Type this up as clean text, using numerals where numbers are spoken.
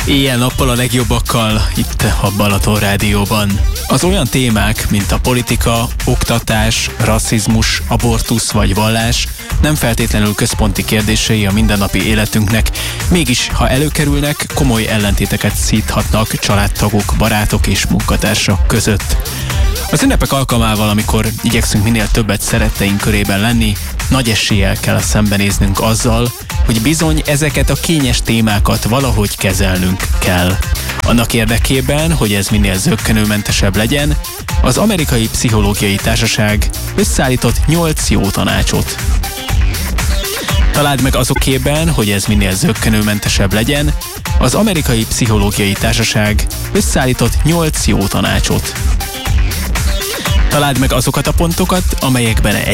Éjjel-nappal a legjobbakkal itt a Balaton Rádióban. Az olyan témák, mint a politika, oktatás, rasszizmus, abortusz vagy vallás nem feltétlenül központi kérdései a mindennapi életünknek, mégis, ha előkerülnek, komoly ellentéteket szíthatnak családtagok, barátok és munkatársak között. Az ünnepek alkalmával, amikor igyekszünk minél többet szeretteink körében lenni, nagy eséllyel kell szembenéznünk azzal, hogy bizony ezeket a kényes témákat valahogy kezelnünk kell. Annak érdekében, hogy ez minél zökkenőmentesebb legyen, az Amerikai Pszichológiai Társaság összeállított 8 jó tanácsot. Találd meg azokében, hogy ez minél zökkenőmentesebb legyen, az Amerikai Pszichológiai Társaság összeállított 8 jó tanácsot. Találd meg azokat a pontokat, amelyekben